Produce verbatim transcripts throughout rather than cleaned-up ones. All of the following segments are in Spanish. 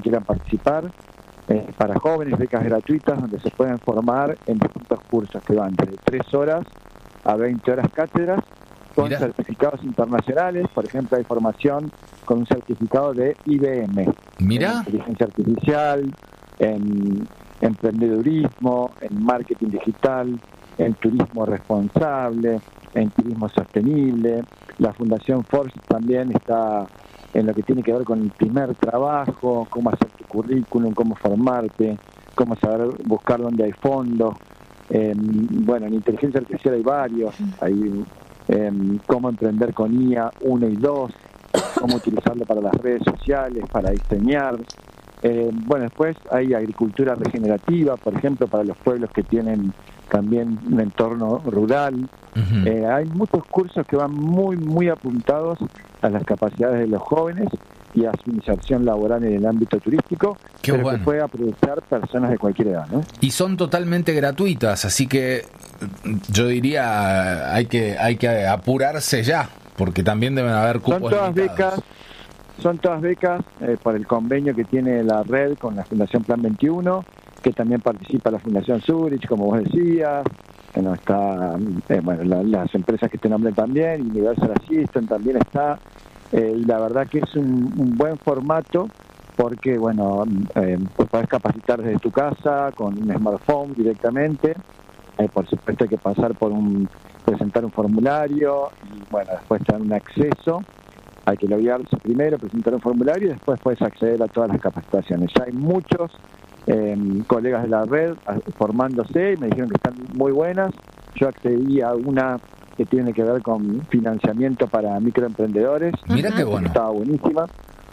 quieran participar. Eh, para jóvenes, becas gratuitas donde se pueden formar en distintos cursos que van desde tres horas a veinte horas cátedras, con Mirá. certificados internacionales. Por ejemplo, hay formación con un certificado de I B M, Mirá. en inteligencia artificial, en emprendedurismo, en marketing digital, en turismo responsable, en turismo sostenible. La Fundación Forbes también está en lo que tiene que ver con el primer trabajo, cómo hacer tu currículum, cómo formarte, cómo saber buscar dónde hay fondos. Eh, bueno, en inteligencia artificial hay varios, hay eh, cómo emprender con I A uno y dos, cómo utilizarlo para las redes sociales, para diseñar. Eh, bueno, después hay agricultura regenerativa, por ejemplo, para los pueblos que tienen también un entorno rural. Uh-huh. Eh, hay muchos cursos que van muy, muy apuntados a las capacidades de los jóvenes y a su inserción laboral en el ámbito turístico, Qué pero bueno. que puede aprovechar personas de cualquier edad, ¿no? Y son totalmente gratuitas, así que yo diría hay que hay que apurarse ya, porque también deben haber cupos Son todas limitados. becas, son todas becas eh, por el convenio que tiene la red con la Fundación Plan veintiuno, que también participa la Fundación Zurich, como vos decías. Bueno, está, eh, bueno, la, las empresas que te nombré también, Universal Assistant también está, eh, y la verdad que es un, un buen formato porque, bueno, eh, pues podés capacitar desde tu casa con un smartphone directamente. Eh, por supuesto hay que pasar por un, presentar un formulario y, bueno, después te dan un acceso. Hay que loguearse primero, presentar un formulario y después puedes acceder a todas las capacitaciones. Ya hay muchos Eh, colegas de la red formándose y me dijeron que están muy buenas. Yo accedí a una que tiene que ver con financiamiento para microemprendedores. Mira qué bueno. Estaba buenísima.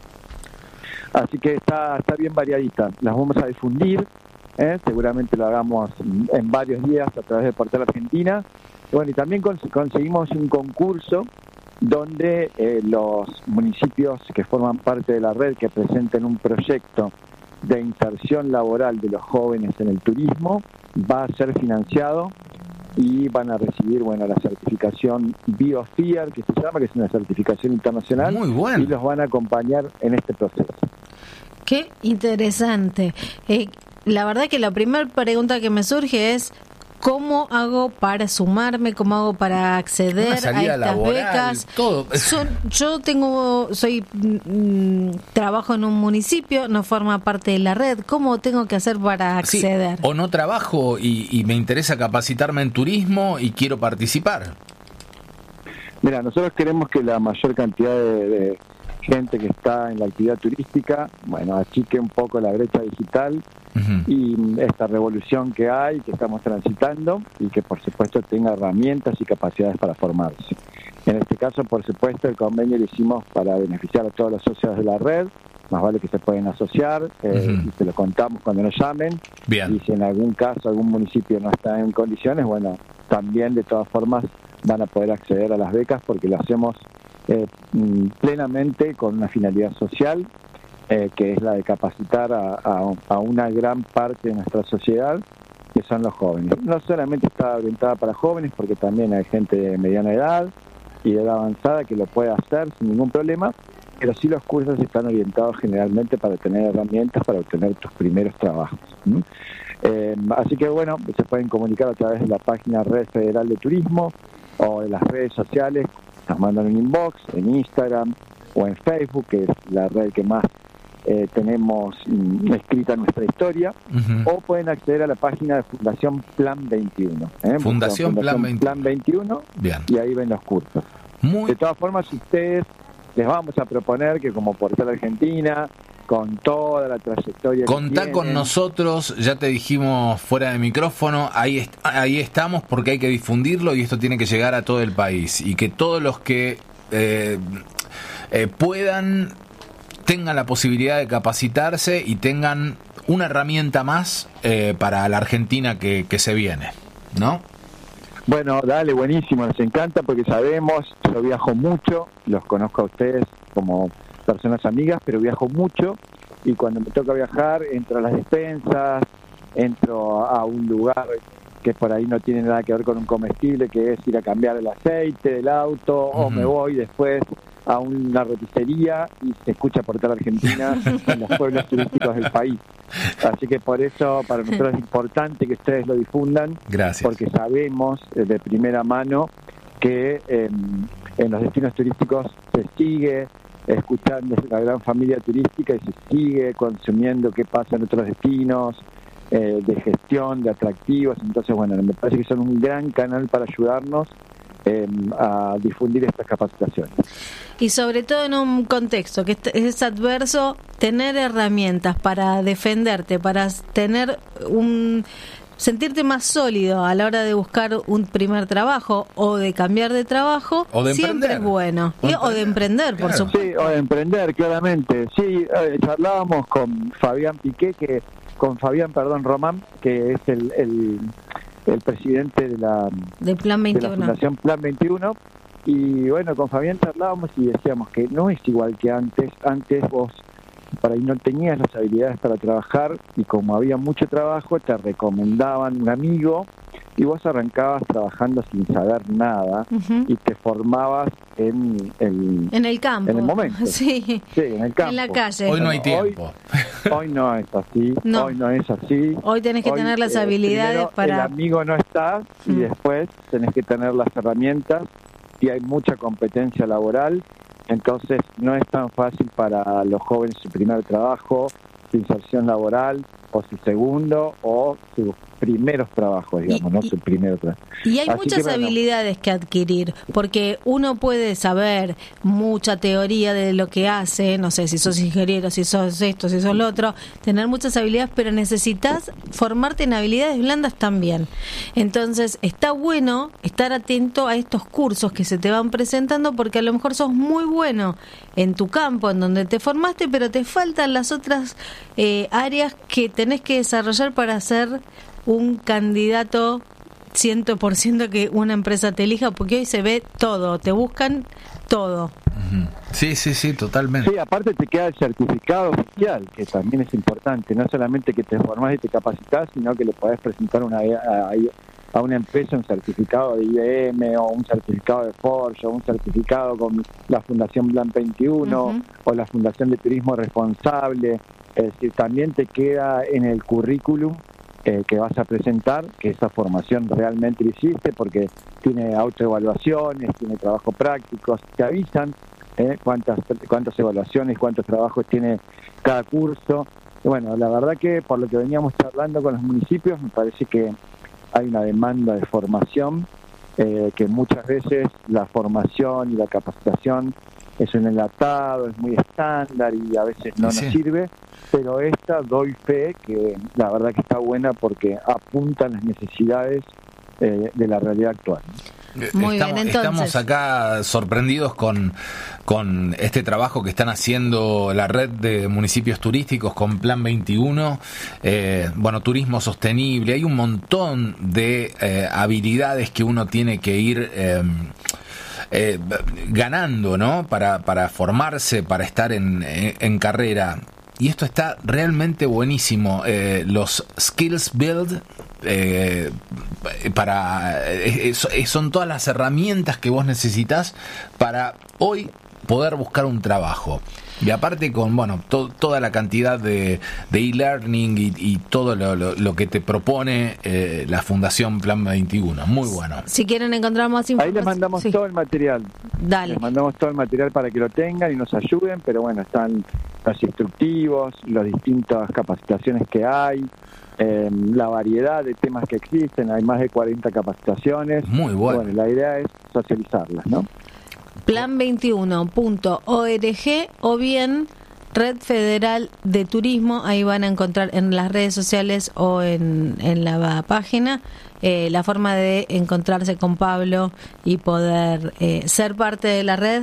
Así que está está bien variadita. Las vamos a difundir, ¿eh? Seguramente lo hagamos en varios días a través de Portal Argentina. Y bueno, y también cons- conseguimos un concurso donde eh, los municipios que forman parte de la red que presenten un proyecto de inserción laboral de los jóvenes en el turismo va a ser financiado y van a recibir, bueno, la certificación Biosphere, que se llama, que es una certificación internacional. Muy bueno. Y los van a acompañar en este proceso. Qué interesante. Eh, la verdad que la primera pregunta que me surge es ¿cómo hago para sumarme? ¿Cómo hago para acceder a estas laboral, becas? Todo. Son, yo tengo, soy, mm, trabajo en un municipio, no forma parte de la red. ¿Cómo tengo que hacer para acceder? Sí, o no trabajo y, y me interesa capacitarme en turismo y quiero participar. Mira, nosotros queremos que la mayor cantidad de, de gente que está en la actividad turística, bueno, achique un poco la brecha digital. Uh-huh. Y esta revolución que hay, que estamos transitando, y que por supuesto tenga herramientas y capacidades para formarse. En este caso, por supuesto, el convenio lo hicimos para beneficiar a todos los socios de la red. Más vale que se pueden asociar, eh, uh-huh. y se lo contamos cuando nos llamen. Bien. Y si en algún caso algún municipio no está en condiciones, bueno, también de todas formas van a poder acceder a las becas, porque lo hacemos eh, plenamente con una finalidad social, Eh, que es la de capacitar a, a, a una gran parte de nuestra sociedad, que son los jóvenes. No solamente está orientada para jóvenes, porque también hay gente de mediana edad y de edad avanzada que lo puede hacer sin ningún problema, pero sí los cursos están orientados generalmente para tener herramientas para obtener tus primeros trabajos. ¿Mm? Eh, así que bueno, se pueden comunicar a través de la página Red Federal de Turismo o de las redes sociales, nos mandan un inbox en Instagram o en Facebook, que es la red que más Eh, tenemos mm, escrita nuestra historia, uh-huh. o pueden acceder a la página de Fundación Plan veintiuno. ¿eh? Fundación, Fundación Plan veintiuno. Plan veintiuno. Bien. Y ahí ven los cursos. Muy... De todas formas, ustedes les vamos a proponer que como Portal Argentina, con toda la trayectoria Contá que con tienen, nosotros, ya te dijimos fuera de micrófono, ahí, est- ahí estamos porque hay que difundirlo y esto tiene que llegar a todo el país. Y que todos los que eh, eh, puedan... tengan la posibilidad de capacitarse y tengan una herramienta más eh, para la Argentina que, que se viene, ¿no? Bueno, dale, buenísimo, nos encanta porque sabemos, yo viajo mucho, los conozco a ustedes como personas amigas, pero viajo mucho y cuando me toca viajar entro a las despensas, entro a un lugar que por ahí no tiene nada que ver con un comestible, que es ir a cambiar el aceite del auto, uh-huh. o me voy después a una roticería y se escucha por toda la Argentina en los pueblos turísticos del país. Así que por eso para nosotros es importante que ustedes lo difundan. Gracias. Porque sabemos de primera mano que eh, en los destinos turísticos se sigue escuchando la gran familia turística y se sigue consumiendo qué pasa en otros destinos, eh, de gestión, de atractivos. Entonces, bueno, me parece que son un gran canal para ayudarnos eh, a difundir estas capacitaciones. Y sobre todo en un contexto que es adverso, tener herramientas para defenderte, para tener un... sentirte más sólido a la hora de buscar un primer trabajo o de cambiar de trabajo, o de siempre es bueno. O, y, o de emprender, claro. por supuesto. Sí, o de emprender, claramente. Sí, eh, charlábamos con Fabián Piqué, que con Fabián, perdón, Román, que es el, el, el presidente de la, de Plan veintiuno. De la Fundación Plan veintiuno. Y bueno, con Fabián charlábamos y decíamos que no es igual que antes. Antes vos por ahí no tenías las habilidades para trabajar y como había mucho trabajo te recomendaban un amigo y vos arrancabas trabajando sin saber nada. Uh-huh. Y te formabas en el, en el campo, en el momento. Sí, sí, en el campo. En la calle. Hoy no hay tiempo. Hoy, hoy no es así. No. Hoy no es así. Hoy tenés que hoy, tener las eh, habilidades para... El amigo no está y mm. después tenés que tener las herramientas y hay mucha competencia laboral. Entonces no es tan fácil para los jóvenes su primer trabajo, su inserción laboral, o su segundo, o sus primeros trabajos, digamos, y, no y, su primer trabajo. Y hay Así muchas que, bueno, habilidades que adquirir, porque uno puede saber mucha teoría de lo que hace, no sé, si sos ingeniero, si sos esto, si sos lo otro, tener muchas habilidades, pero necesitas formarte en habilidades blandas también. Entonces, está bueno estar atento a estos cursos que se te van presentando, porque a lo mejor sos muy bueno en tu campo, en donde te formaste, pero te faltan las otras eh, áreas que tenés que desarrollar para ser un candidato cien por ciento que una empresa te elija, porque hoy se ve todo, te buscan todo. Sí, sí, sí, totalmente. Sí, aparte te queda el certificado oficial, que también es importante, no solamente que te formás y te capacitas, sino que le podés presentar una, a, a una empresa un certificado de I B M o un certificado de Forge o un certificado con la Fundación Plan veintiuno uh-huh. o la Fundación de Turismo Responsable. Es decir, también te queda en el currículum eh, que vas a presentar, que esa formación realmente la hiciste, porque tiene autoevaluaciones, tiene trabajo prácticos, te avisan eh, cuántas cuántas evaluaciones, cuántos trabajos tiene cada curso. Y bueno, la verdad que por lo que veníamos charlando con los municipios, me parece que hay una demanda de formación, eh, que muchas veces la formación y la capacitación es un enlatado, es muy estándar y a veces no sí. nos sirve, pero esta doy fe que la verdad que está buena porque apunta a las necesidades eh, de la realidad actual. Muy estamos, bien, entonces. Estamos acá sorprendidos con, con este trabajo que están haciendo la red de municipios turísticos con Plan veintiuno, eh, bueno, turismo sostenible, hay un montón de eh, habilidades que uno tiene que ir eh, eh, ganando, ¿no? Para, para formarse, para estar en, en, en carrera. Y esto está realmente buenísimo. Eh, los Skills Build, eh, para eh, son todas las herramientas que vos necesitas para hoy poder buscar un trabajo. Y aparte con, bueno, to, toda la cantidad de, de e-learning y, y todo lo, lo, lo que te propone eh, la Fundación Plan veintiuno. Muy bueno. Si quieren encontrar más información. Ahí les mandamos sí. todo el material. Dale. Les mandamos todo el material para que lo tengan y nos ayuden, pero bueno, están los instructivos, las distintas capacitaciones que hay, eh, la variedad de temas que existen, hay más de cuarenta capacitaciones. Muy bueno. Bueno, la idea es socializarlas, ¿no? plan veintiuno punto org o bien Red Federal de Turismo, ahí van a encontrar en las redes sociales o en, en la página eh, la forma de encontrarse con Pablo y poder eh, ser parte de la red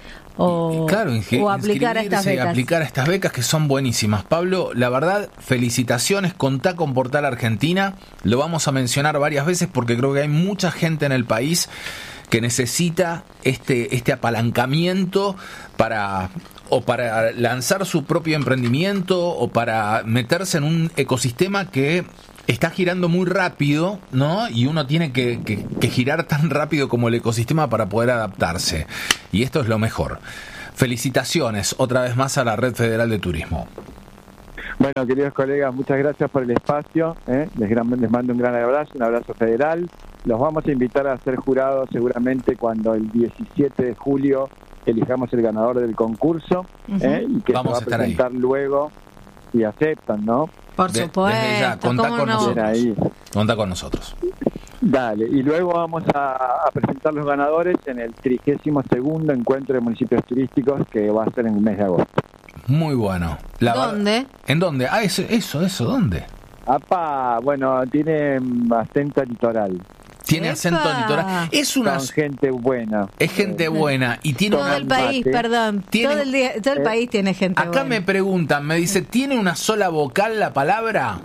o, claro, o aplicar a estas becas. aplicar a estas becas que son buenísimas. Pablo, la verdad, felicitaciones, contá con Portal Argentina, lo vamos a mencionar varias veces porque creo que hay mucha gente en el país que necesita este este apalancamiento para o para lanzar su propio emprendimiento o para meterse en un ecosistema que está girando muy rápido, ¿no? Y uno tiene que, que, que girar tan rápido como el ecosistema para poder adaptarse. Y esto es lo mejor. Felicitaciones otra vez más a la Red Federal de Turismo. Bueno, queridos colegas, muchas gracias por el espacio. ¿eh? Les, gran, les mando un gran abrazo, un abrazo federal. Los vamos a invitar a ser jurados seguramente cuando el diecisiete de julio elijamos el ganador del concurso, uh-huh. ¿eh? y que vamos se va a, a presentar ahí. luego y aceptan, ¿no? Por de, supuesto. Desde ya, contá con no? nosotros. Ahí. Contá con nosotros. Dale, y luego vamos a, a presentar los ganadores en el trigésimo segundo encuentro de municipios turísticos que va a ser en el mes de agosto. Muy bueno. La ¿Dónde? ¿En dónde? Ah, eso, eso, eso, ¿dónde? Apa, bueno, tiene acento litoral. Tiene ¡Epa! acento litoral. Es una Son gente buena. Es gente buena y tiene Todo una... el país, mate. perdón. Tiene- Todo el, día- todo el Eh, país tiene gente Acá buena. me preguntan, me dice, ¿tiene una sola vocal la palabra?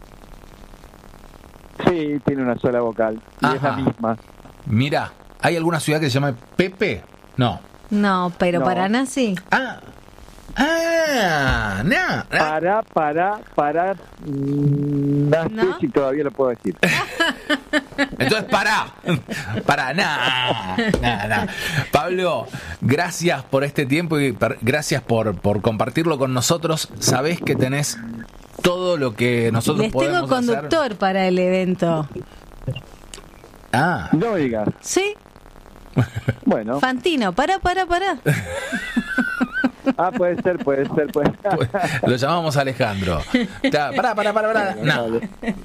Sí, tiene una sola vocal. Y Ajá. es la misma. Mira, ¿hay alguna ciudad que se llame Pepe? No. No, pero No. Paraná sí. Ah. Ah, no. ah. Para, para, para. mm, No sé ¿No? si todavía lo puedo decir. Entonces, pará. Pará, nah, nah, nah. Pablo, gracias por este tiempo y per- gracias por, por compartirlo con nosotros. Sabés que tenés todo lo que nosotros Les tengo podemos conductor hacer. para el evento. Ah, No digas. ¿Sí? Bueno. Fantino, para, para, para. Ah, puede ser, puede ser, puede ser. lo llamamos Alejandro. Ya, pará, pará, pará, pará. No.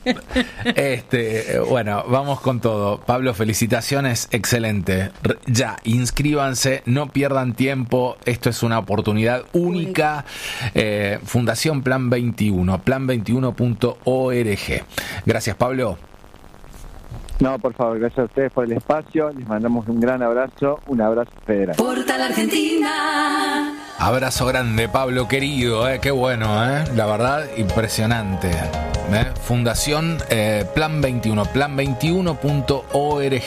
Este, eh, bueno, vamos con todo. Pablo, felicitaciones, excelente. R- Ya, inscríbanse, no pierdan tiempo. Esto es una oportunidad única. Eh, Fundación Plan veintiuno, plan veintiuno punto org. Gracias, Pablo. No, por favor, gracias a ustedes por el espacio. Les mandamos un gran abrazo, un abrazo federal. Portal Argentina. Abrazo grande, Pablo, querido, eh, qué bueno, eh, la verdad, impresionante. Eh. Fundación eh, Plan veintiuno, plan veintiuno punto org,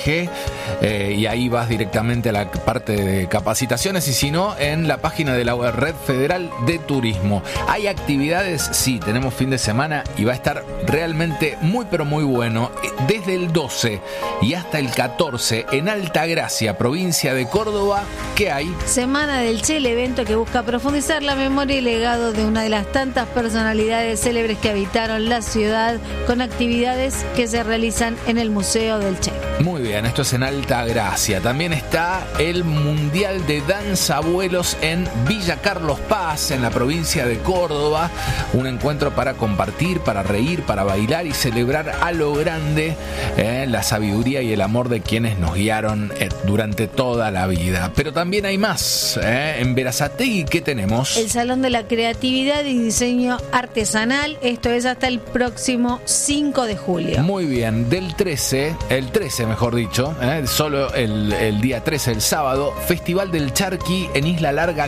eh, y ahí vas directamente a la parte de capacitaciones, y si no, en la página de la Red Federal de Turismo. ¿Hay actividades? Sí, tenemos fin de semana y va a estar realmente muy, pero muy bueno. Desde el doce y hasta el catorce, en Altagracia, provincia de Córdoba, ¿qué hay? Semana del Che, el evento que busca profundizar la memoria y legado de una de las tantas personalidades célebres que habitaron la ciudad, con actividades que se realizan en el Museo del Che. Muy bien, esto es en Altagracia. También está el Mundial de Danza Abuelos en Villa Carlos Paz, en la provincia de Córdoba. Un encuentro para compartir, para reír, para bailar y celebrar a lo grande eh, la sabiduría y el amor de quienes nos guiaron eh, durante toda la vida. Pero también hay más. Eh. En Berazategui, ¿qué tenemos? El Salón de la Creatividad y Diseño Artesanal, esto es hasta el próximo cinco de julio. Muy bien, del trece, el trece mejor dicho, ¿eh? solo el, el día trece, el sábado, Festival del Charqui en Isla Larga,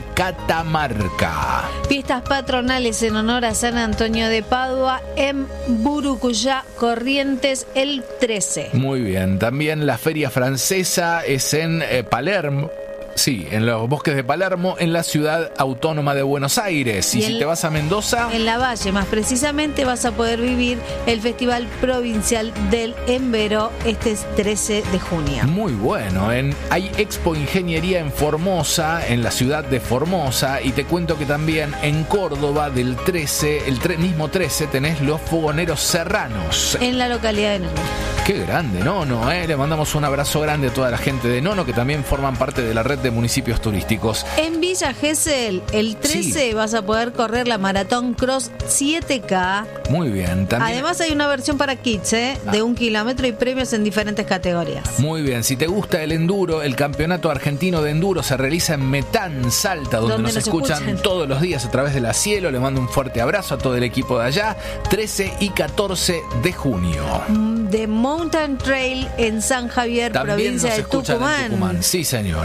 Catamarca. Fiestas patronales en honor a San Antonio de Padua en Burucuyá, Corrientes, el trece. Muy bien, también la Feria Francesa es en eh, Palermo. Sí, en los bosques de Palermo, en la ciudad autónoma de Buenos Aires. Y, Y si en- te vas a Mendoza, En La Valle, más precisamente, vas a poder vivir el Festival Provincial del Embero este es trece de junio. muy bueno. En, hay Expo Ingeniería en Formosa, en la ciudad de Formosa. Y te cuento que también en Córdoba, del trece, el tre- mismo trece, tenés los Fogoneros Serranos. En la localidad de Nono. Qué grande, Nono, ¿eh? Le mandamos un abrazo grande a toda la gente de Nono, que también forman parte de la red de municipios turísticos. En Villa Gesell, el trece, Sí. vas a poder correr la Maratón Cross siete K. Muy bien, también. Además hay una versión para kids, ¿eh? de un kilómetro y premios en diferentes categorías. Muy bien, si te gusta el enduro, el campeonato argentino de enduro se realiza en Metán, Salta, donde, Donde nos, nos escuchan, escuchan. todos los días a través de la Cielo. Le mando un fuerte abrazo a todo el equipo de allá. trece y catorce de junio. De Mountain Trail en San Javier, También provincia nos de escuchan Tucumán. en Tucumán. Sí, señora. Cuadro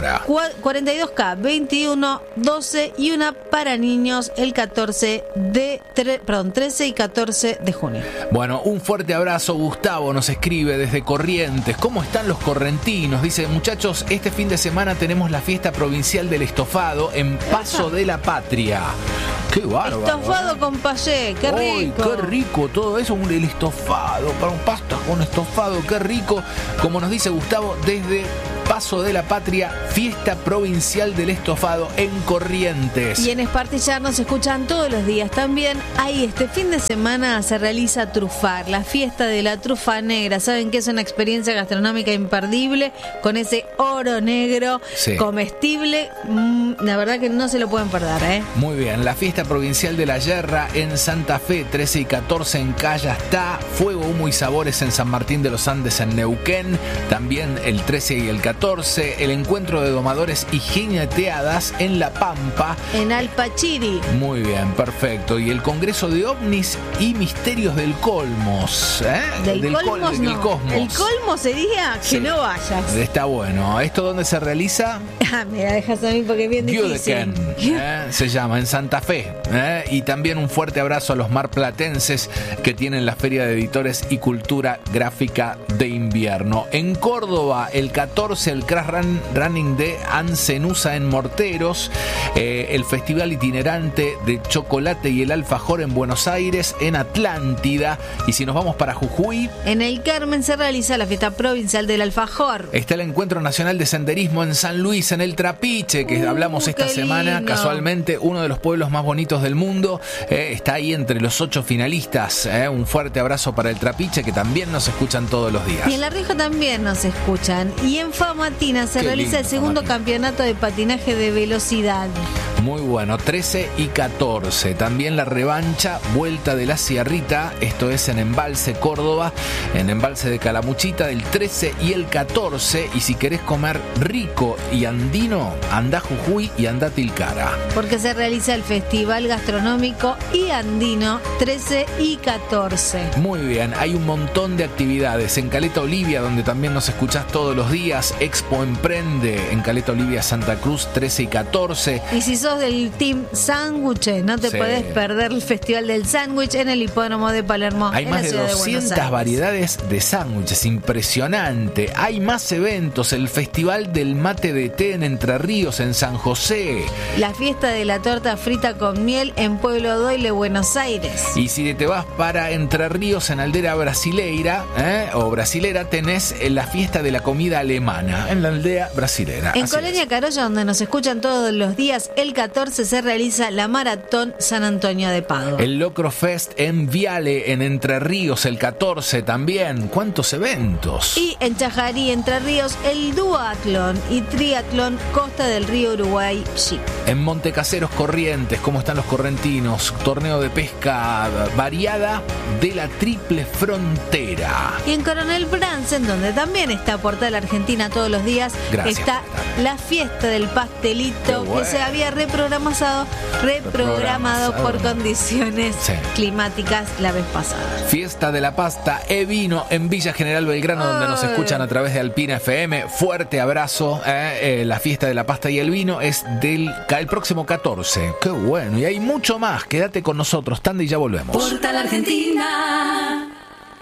cuarenta y dos K, veintiuno, doce y una para niños el catorce de, tre, perdón, trece y catorce de junio. Bueno, un fuerte abrazo. Gustavo nos escribe desde Corrientes. ¿Cómo están los correntinos? Dice, muchachos, este fin de semana tenemos la fiesta provincial del estofado en Paso de la Patria. ¡Qué bárbaro! Estofado con payé, qué rico. ¡Ay, qué rico todo eso! Un, el estofado, para un pasta con estofado, qué rico. Como nos dice Gustavo, desde Paso de la Patria, fiesta provincial del estofado en Corrientes. Y en Espartillar nos escuchan todos los días también. Ahí este fin de semana se realiza Trufar, la fiesta de la trufa negra. Saben que es una experiencia gastronómica imperdible con ese oro negro, sí, comestible. Mm, la verdad que no se lo pueden perder, ¿eh? Muy bien, la fiesta provincial de la yerra en Santa Fe, trece y catorce en Callastá, Fuego, Humo y Sabores en San Martín de los Andes en Neuquén, también el trece y el catorce, el encuentro de domadores y jineteadas en La Pampa, en Alpachiri. Muy bien, perfecto. Y el Congreso de OVNIs y Misterios del Colmos, ¿eh? Del, del Colmos col, no. El Cosmos. El Colmos sería que sí, no vayas. Está bueno. ¿Esto dónde se realiza? Ah, mira, dejas a mí porque es bien difícil. ¿eh? Se llama en Santa Fe. ¿eh? Y también un fuerte abrazo a los marplatenses que tienen la Feria de Editores y Cultura Gráfica de Invierno. En Córdoba, el catorce, el Crash Run, Running de Ancenusa en Morteros, eh, el Festival Itinerante de Chocolate y el Alfajor en Buenos Aires, en Atlántida. Y si nos vamos para Jujuy, en el Carmen se realiza la fiesta provincial del Alfajor. Está el Encuentro Nacional de Senderismo en San Luis, en el Trapiche, que uh, hablamos esta semana, casualmente uno de los pueblos más bonitos del mundo, eh, está ahí entre los ocho finalistas. Eh, un fuerte abrazo para el Trapiche, que también nos escuchan todos los días. Y en La Rioja también nos escuchan. Y en Famatina se Qué realiza lindo, el segundo Famatina. Campeonato de patinaje de velocidad. Muy bueno, trece y catorce. También la revancha, Vuelta de la Sierrita, esto es en Embalse, Córdoba, en Embalse de Calamuchita, del trece y el catorce. Y si querés comer rico y andino, andá a Jujuy y andá a Tilcara. Porque se realiza el Festival Gastronómico y Andino, trece y catorce. Muy bien, hay un montón de actividades. En Caleta Olivia, donde también nos escuchás todos los días, Expo Emprende, en Caleta Olivia, Santa Cruz, trece y catorce. Y si sos del Team Sándwich, no te sí. podés perder el Festival del Sándwich en el Hipódromo de Palermo. Hay en más la de ciudad doscientas de variedades de sándwiches, impresionante. Hay más eventos, el Festival del Mate de Té en Entre Ríos, en San José. La fiesta de la torta frita con miel en Pueblo Doyle, Buenos Aires. Y si te vas para Entre Ríos, en Aldea Brasileira, ¿eh? o Brasilera, tenés la fiesta de la comida alemana, en la Aldea Brasilera. En Así Colonia es. Carolla, donde nos escuchan todos los días, el catorce se realiza la Maratón San Antonio de Padua. El Locro Fest en Viale, en Entre Ríos, el catorce también. ¿Cuántos eventos? Y en Chajarí, Entre Ríos, el Duatlón y Triatlón Costa del Río Uruguay Ship. En Montecaseros, Corrientes, ¿cómo están los correntinos? Torneo de pesca variada de la Triple Frontera. Y en Coronel Bransen, donde también está Portal Argentina todos los días, Gracias, está la fiesta del pastelito, bueno. que se había reprogramado, reprogramado por condiciones sí. climáticas la vez pasada. Fiesta de la pasta e vino en Villa General Belgrano, Ay. donde nos escuchan a través de Alpina F M. Fuerte abrazo. Eh, eh, la fiesta de la pasta y el vino es del el próximo catorce. Qué bueno. Y hay mucho más. Quédate con nosotros, Tanda, y ya volvemos. Portal Argentina.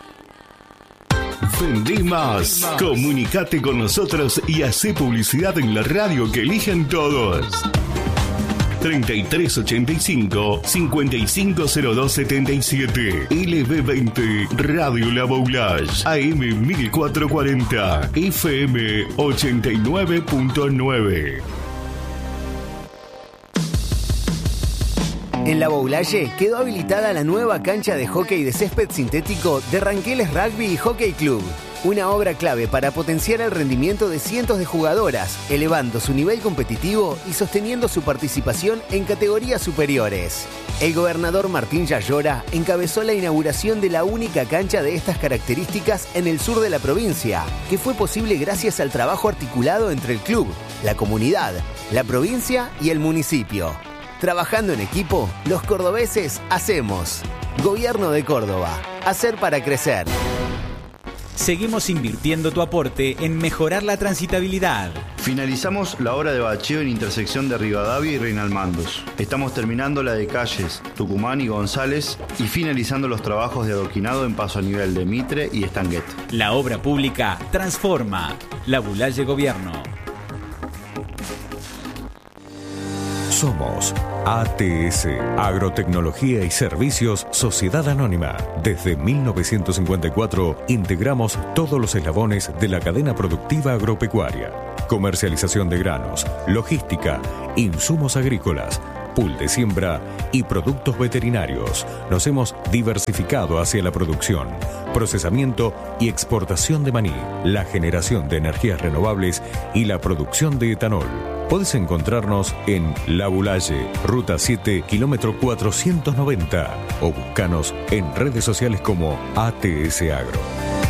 Vendí más. Comunicate con nosotros y hacé publicidad en la radio que eligen todos. treinta y tres ochenta y cinco, cincuenta y cinco cero dos setenta y siete. L B veinte Radio La Boulage. A M mil cuatrocientos cuarenta. F M ochenta y nueve punto nueve. En La Boulaye quedó habilitada la nueva cancha de hockey de césped sintético de Ranqueles Rugby y Hockey Club. Una obra clave para potenciar el rendimiento de cientos de jugadoras, elevando su nivel competitivo y sosteniendo su participación en categorías superiores. El gobernador Martín Yayora encabezó la inauguración de la única cancha de estas características en el sur de la provincia, que fue posible gracias al trabajo articulado entre el club, la comunidad, la provincia y el municipio. Trabajando en equipo, los cordobeses hacemos. Gobierno de Córdoba. Hacer para crecer. seguimos invirtiendo tu aporte en mejorar la transitabilidad. Finalizamos la obra de bacheo en intersección de Rivadavia y Reinalmandos. Estamos terminando la de calles Tucumán y González y finalizando los trabajos de adoquinado en paso a nivel de Mitre y Estanguet. La obra pública transforma. La Bulaye Gobierno. Somos A T S, Agrotecnología y Servicios Sociedad Anónima. Desde mil novecientos cincuenta y cuatro integramos todos los eslabones de la cadena productiva agropecuaria. Comercialización de granos, logística, insumos agrícolas, pool de siembra y productos veterinarios. Nos hemos diversificado hacia la producción, procesamiento y exportación de maní, la generación de energías renovables y la producción de etanol. Puedes encontrarnos en La Bulaye, Ruta siete, kilómetro cuatrocientos noventa o búscanos en redes sociales como A T S Agro.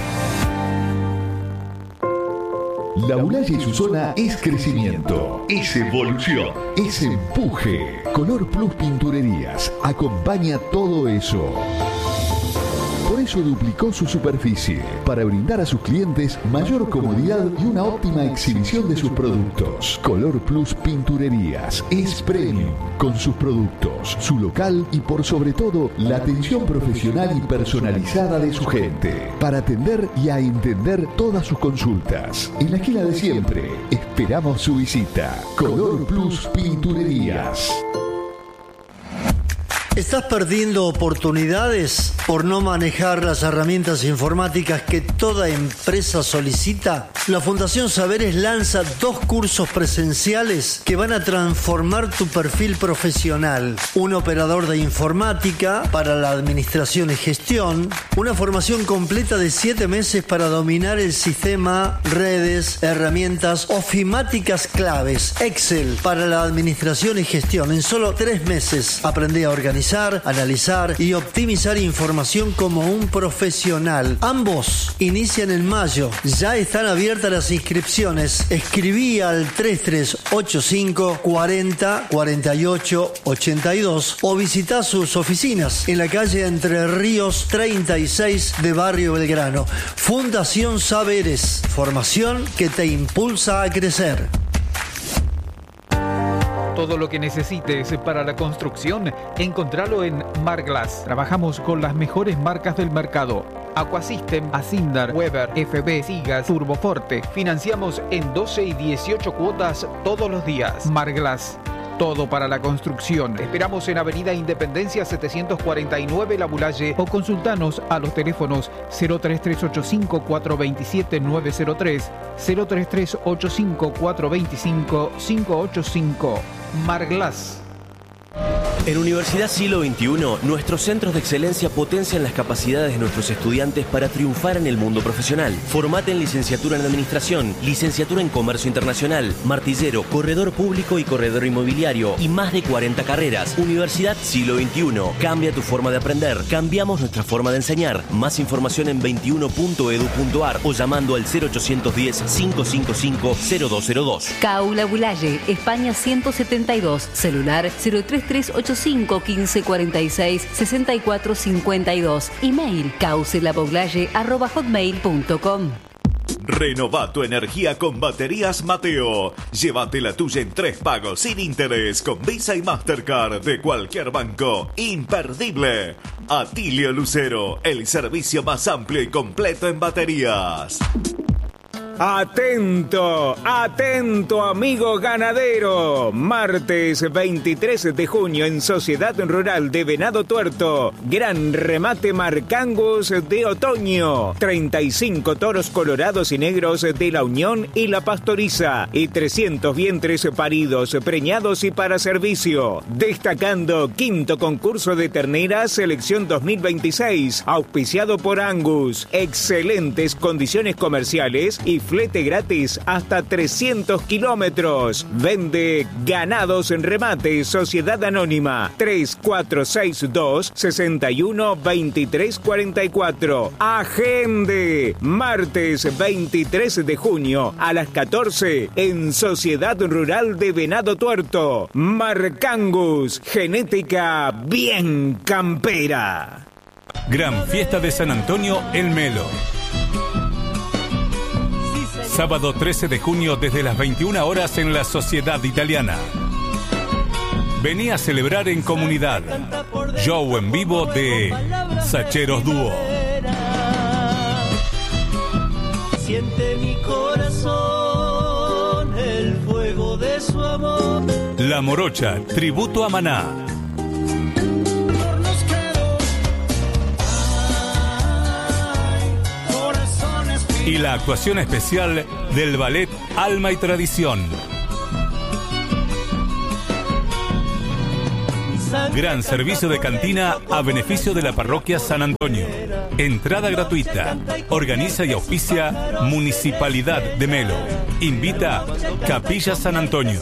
La Bulaye y su zona es crecimiento, es evolución, es empuje. Color Plus Pinturerías acompaña todo eso. Por eso duplicó su superficie, para brindar a sus clientes mayor comodidad y una óptima exhibición de sus productos. Color Plus Pinturerías es premium, con sus productos, su local y por sobre todo la atención profesional y personalizada de su gente, para atender y a entender todas sus consultas. En la esquina de siempre, esperamos su visita. Color Plus Pinturerías. ¿Estás perdiendo oportunidades por no manejar las herramientas informáticas que toda empresa solicita? La Fundación Saberes lanza dos cursos presenciales que van a transformar tu perfil profesional. Un operador de informática para la administración y gestión. Una formación completa de siete meses para dominar el sistema, redes, herramientas ofimáticas claves. Excel para la administración y gestión. En solo tres meses aprendí a organizar, analizar y optimizar información como un profesional. Ambos inician en mayo. Ya están abiertas las inscripciones. Escribí al tres tres ocho cinco cuarenta cuarenta y ocho ochenta y dos o visita sus oficinas en la calle Entre Ríos treinta y seis de Barrio Belgrano. Fundación Saberes. Formación que te impulsa a crecer. Todo lo que necesites para la construcción, encontralo en Marglass. Trabajamos con las mejores marcas del mercado. Aquasystem, Asindar, Weber, F B, Sigas, Turboforte. Financiamos en doce y dieciocho cuotas todos los días. Marglass. Todo para la construcción. Te esperamos en Avenida Independencia setecientos cuarenta y nueve La Bulaye o consultanos a los teléfonos cero tres tres ocho cinco cuatro dos siete nueve cero tres, cero tres tres ocho cinco cuatro dos cinco cinco ocho cinco. Marglass. En Universidad Siglo veintiuno, nuestros centros de excelencia potencian las capacidades de nuestros estudiantes para triunfar en el mundo profesional. Formate en licenciatura en Administración, licenciatura en Comercio Internacional, martillero, corredor público y corredor inmobiliario y más de cuarenta carreras. Universidad Siglo veintiuno. Cambia tu forma de aprender. Cambiamos nuestra forma de enseñar. Más información en veintiuno punto edu punto ar o llamando al cero ochocientos diez, cinco cinco cinco, cero dos cero dos. C A U La Bulaye, España ciento setenta y dos, celular cero tres tres ocho cinco quince cuarenta y seis sesenta y cuatro cincuenta y dos. Email causelabulaye arroba hotmail punto com. Renova tu energía con Baterías Mateo. Llévate la tuya en tres pagos sin interés con Visa y Mastercard de cualquier banco. Imperdible. Atilio Lucero, el servicio más amplio y completo en baterías. Atento, atento amigo ganadero. Martes veintitrés de junio en Sociedad Rural de Venado Tuerto. Gran remate Marcangus de otoño. treinta y cinco toros colorados y negros de la Unión y la Pastoriza. Y trescientos vientres paridos, preñados y para servicio. Destacando quinto concurso de terneras selección dos mil veintiséis. Auspiciado por Angus. Excelentes condiciones comerciales y flete gratis hasta trescientos kilómetros. Vende Ganados en Remate, Sociedad Anónima. tres cuatro seis dos, seis uno dos tres cuatro cuatro. Agende. Martes veintitrés de junio a las catorce en Sociedad Rural de Venado Tuerto. Marcangus. Genética bien campera. Gran Fiesta de San Antonio El Melo. Sábado trece de junio desde las veintiuna horas en la Sociedad Italiana. Vení a celebrar en comunidad. Show en vivo de Sacheros Dúo. Siente mi corazón el fuego de su amor. La Morocha, tributo a Maná. Y la actuación especial del ballet Alma y Tradición. Gran servicio de cantina a beneficio de la parroquia San Antonio. Entrada gratuita. Organiza y auspicia Municipalidad de Melo. Invita Capilla San Antonio.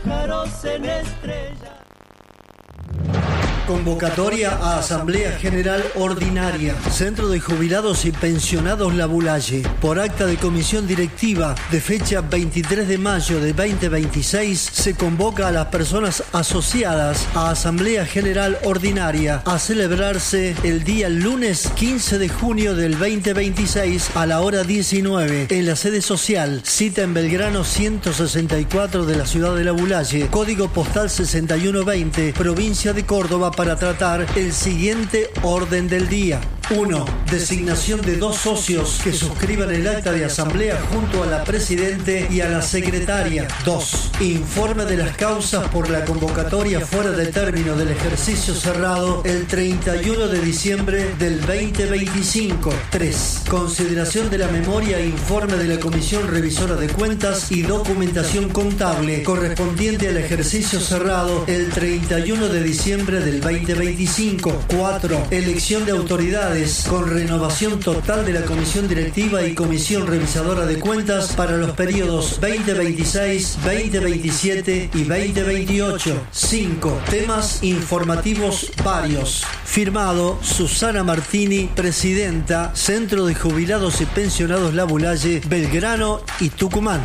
Convocatoria a Asamblea General Ordinaria, Centro de Jubilados y Pensionados La Bulaye, por acta de comisión directiva de fecha veintitrés de mayo de veinte veintiséis, se convoca a las personas asociadas a Asamblea General Ordinaria a celebrarse el día lunes quince de junio del veinte veintiséis a la hora diecinueve en la sede social, cita en Belgrano ciento sesenta y cuatro de la ciudad de La Bulaye, código postal sesenta y uno veinte, provincia de Córdoba, para tratar el siguiente orden del día. uno. Designación de dos socios que suscriban el acta de asamblea junto a la presidente y a la secretaria. dos. Informe de las causas por la convocatoria fuera de término del ejercicio cerrado el treinta y uno de diciembre del veinte veinticinco. tres. Consideración de la memoria e informe de la Comisión Revisora de Cuentas y documentación contable correspondiente al ejercicio cerrado el treinta y uno de diciembre del veinte veinticinco. cuatro. Elección de autoridades con renovación total de la Comisión Directiva y Comisión Revisadora de Cuentas para los periodos veinte veintiséis, veinte veintisiete y veinte veintiocho. cinco. Temas informativos varios. Firmado Susana Martini, presidenta, Centro de Jubilados y Pensionados La Bulaye, Belgrano y Tucumán.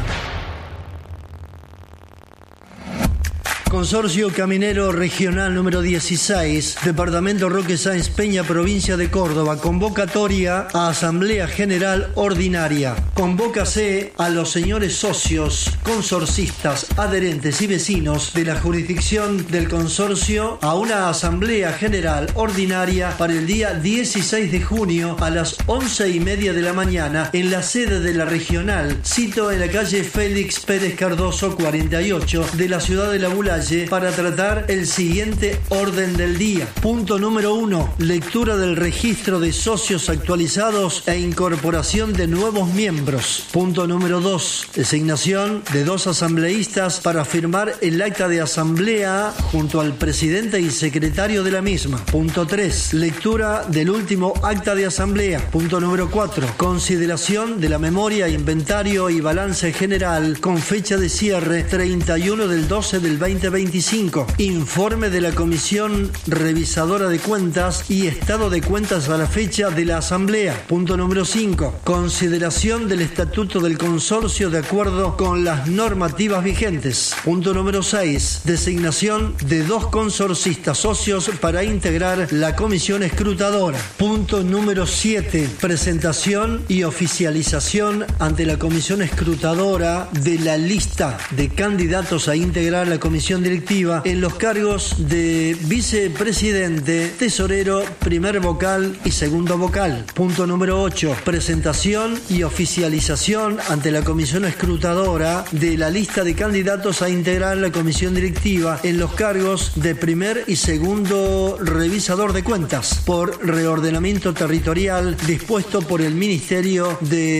Consorcio Caminero Regional número dieciséis, Departamento Roque Sáenz Peña, provincia de Córdoba, convocatoria a Asamblea General Ordinaria. Convócase a los señores socios, consorcistas, adherentes y vecinos de la jurisdicción del consorcio a una Asamblea General Ordinaria para el día dieciséis de junio a las once y media de la mañana en la sede de la regional, cito en la calle Félix Pérez Cardoso cuarenta y ocho de la ciudad de La Bulaye, para tratar el siguiente orden del día. Punto número uno. Lectura del registro de socios actualizados e incorporación de nuevos miembros. Punto número dos. Designación de dos asambleístas para firmar el acta de asamblea junto al presidente y secretario de la misma. Punto tres. Lectura del último acta de asamblea. Punto número cuatro. Consideración de la memoria, inventario y balance general con fecha de cierre treinta y uno del doce del veinte veinticinco. Informe de la Comisión Revisadora de Cuentas y Estado de Cuentas a la fecha de la Asamblea. Punto número cinco. Consideración del Estatuto del Consorcio de acuerdo con las normativas vigentes. Punto número seis. Designación de dos consorcistas socios para integrar la Comisión Escrutadora. Punto número siete. Presentación y oficialización ante la Comisión Escrutadora de la lista de candidatos a integrar la Comisión Directiva en los cargos de vicepresidente, tesorero, primer vocal y segundo vocal. Punto número ocho. Presentación y oficialización ante la Comisión Escrutadora de la lista de candidatos a integrar la Comisión Directiva en los cargos de primer y segundo revisador de cuentas por reordenamiento territorial dispuesto por el Ministerio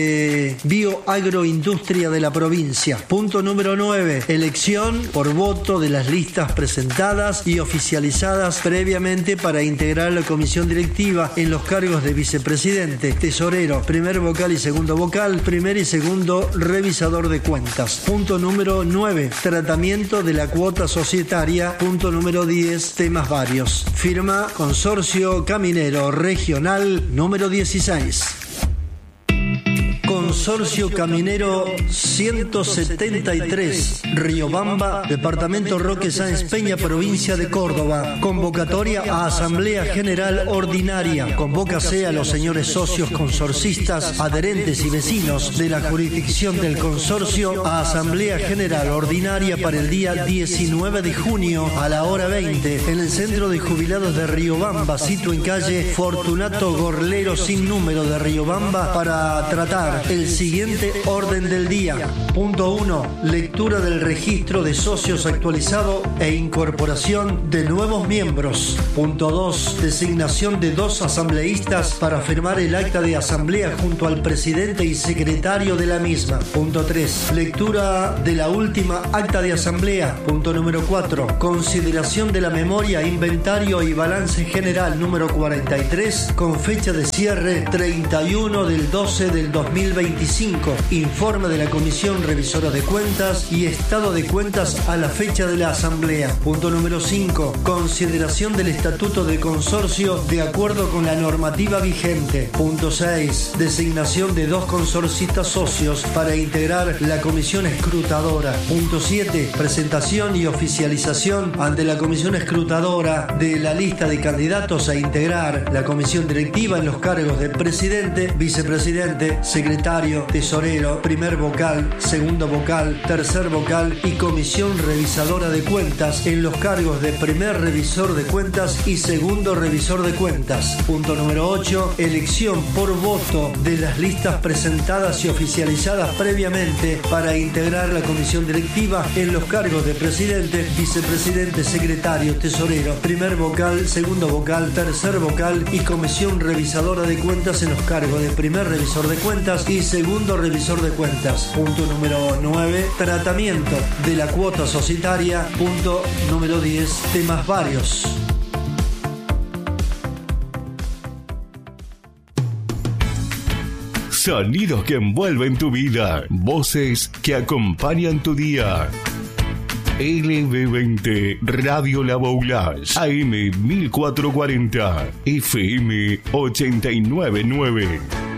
de Bioagroindustria de la provincia. Punto número nueve. Elección por voto de las listas presentadas y oficializadas previamente para integrar la comisión directiva en los cargos de vicepresidente, tesorero, primer vocal y segundo vocal, primer y segundo revisador de cuentas. Punto número nueve. Tratamiento de la cuota societaria. Punto número diez. Temas varios. Firma Consorcio Caminero Regional número dieciséis. Consorcio Caminero ciento setenta y tres, Riobamba, Departamento Roque Sáenz Peña, provincia de Córdoba. Convocatoria a Asamblea General Ordinaria. Convócase a los señores socios consorcistas, adherentes y vecinos de la jurisdicción del consorcio a Asamblea General Ordinaria para el día diecinueve de junio a la hora veinte en el Centro de Jubilados de Riobamba, sito en calle Fortunato Gorlero sin número de Riobamba, para tratar el siguiente orden del día. Punto uno. Lectura del registro de socios actualizado e incorporación de nuevos miembros. Punto dos. Designación de dos asambleístas para firmar el acta de asamblea junto al presidente y secretario de la misma. Punto tres. Lectura de la última acta de asamblea. Punto número cuatro. Consideración de la memoria, inventario y balance general número cuarenta y tres con fecha de cierre treinta y uno del doce del dos mil veinticinco. Informe de la Comisión Revisora de Cuentas y estado de cuentas a la fecha de la asamblea. Punto número cinco. Consideración del estatuto de consorcio de acuerdo con la normativa vigente. Punto seis. Designación de dos consorcistas socios para integrar la comisión escrutadora. Punto siete. Presentación y oficialización ante la comisión escrutadora de la lista de candidatos a integrar la comisión directiva en los cargos de presidente, vicepresidente, secretario, tesorero, primer vocal, segundo vocal, tercer vocal y comisión revisadora de cuentas en los cargos de primer revisor de cuentas y segundo revisor de cuentas. Punto número ocho. Elección por voto de las listas presentadas y oficializadas previamente para integrar la comisión directiva en los cargos de presidente, vicepresidente, secretario, tesorero, primer vocal, segundo vocal, tercer vocal y comisión revisadora de cuentas en los cargos de primer revisor de cuentas y segundo revisor de cuentas. Punto número nueve. Tratamiento de la cuota societaria. Punto número diez. Temas varios. Sonidos que envuelven tu vida. Voces que acompañan tu día. L B veinte Radio La Boulage, A M mil cuatrocientos cuarenta, F M ochenta y nueve punto nueve.